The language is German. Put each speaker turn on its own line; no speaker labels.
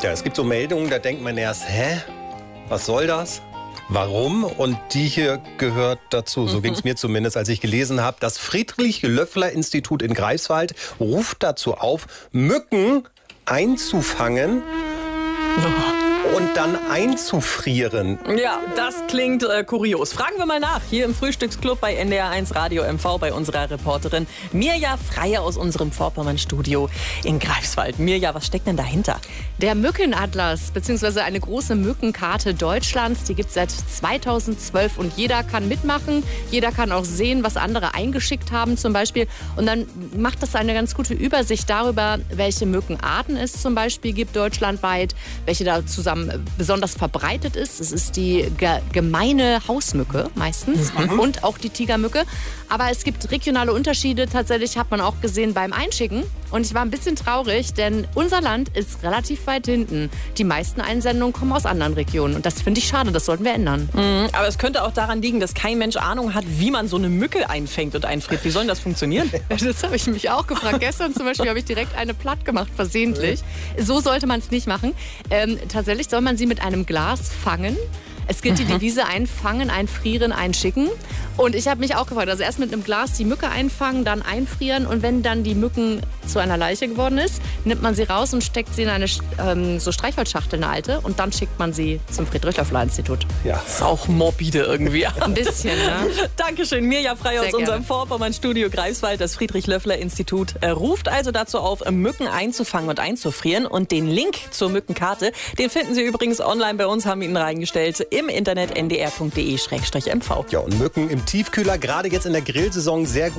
Ja, es gibt so Meldungen, da denkt man erst, was soll das? Warum? Und die hier gehört dazu. So ging es mir zumindest, als ich gelesen habe. Das Friedrich-Löffler-Institut in Greifswald ruft dazu auf, Mücken einzufangen und dann einzufrieren.
Ja, das klingt kurios. Fragen wir mal nach, hier im Frühstücksclub bei NDR1 Radio MV bei unserer Reporterin Mirja Freier aus unserem Vorpommern-Studio in Greifswald. Mirja, was steckt denn dahinter?
Der Mückenatlas, beziehungsweise eine große Mückenkarte Deutschlands, die gibt es seit 2012 und jeder kann mitmachen. Jeder kann auch sehen, was andere eingeschickt haben zum Beispiel. Und dann macht das eine ganz gute Übersicht darüber, welche Mückenarten es zum Beispiel gibt deutschlandweit, welche da zusammen besonders verbreitet ist. Es ist die gemeine Hausmücke meistens und auch die Tigermücke. Aber es gibt regionale Unterschiede. Tatsächlich hat man auch gesehen beim Einschicken. Und ich war ein bisschen traurig, denn unser Land ist relativ weit hinten. Die meisten Einsendungen kommen aus anderen Regionen. Und das finde ich schade, das sollten wir ändern.
Aber es könnte auch daran liegen, dass kein Mensch Ahnung hat, wie man so eine Mücke einfängt und einfriert. Wie soll denn das funktionieren?
Das habe ich mich auch gefragt. Gestern zum Beispiel habe ich direkt eine platt gemacht, versehentlich. So sollte man es nicht machen. Tatsächlich soll man sie mit einem Glas fangen. Es gilt die Devise einfangen, einfrieren, einschicken. Und ich habe mich auch gefragt, also erst mit einem Glas die Mücke einfangen, dann einfrieren. Und wenn dann die Mücken zu einer Leiche geworden ist, nimmt man sie raus und steckt sie in eine so Streichholzschachtel, eine alte. Und dann schickt man sie zum Friedrich-Löffler-Institut.
Ja,
ist auch morbide irgendwie.
Ein bisschen, ne?
Dankeschön, Mirja Freier aus unserem Vorpommern-Studio Greifswald. Das Friedrich-Löffler-Institut ruft also dazu auf, Mücken einzufangen und einzufrieren. Und den Link zur Mückenkarte, den finden Sie übrigens online bei uns, haben wir Ihnen reingestellt, im Internet ndr.de/mv.
Ja, und Mücken im Tiefkühler, gerade jetzt in der Grillsaison sehr gut